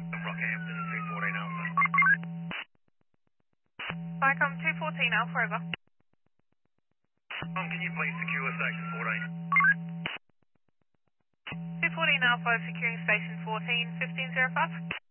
Rockhampton 214 Alpha. Vicom 214 Alpha, over. Can you please secure station 14? 214 Alpha, securing station 14, 1505.